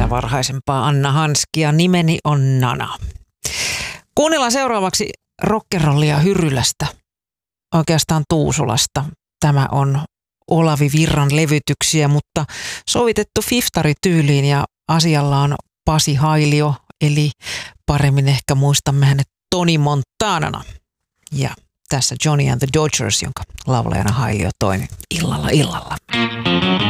tätä varhaisempaa Anna Hanskia. Nimeni on Nana. Kuunnellaan seuraavaksi rockerollia Hyrylästä, oikeastaan Tuusulasta. Tämä on Olavi Virran levytyksiä, mutta sovitettu fiftarityyliin ja asialla on Pasi Hailio, eli paremmin ehkä muistamme hänet Tony Montanana. Ja tässä Johnny and the Dodgers, jonka laulajana Hailio toimi illalla.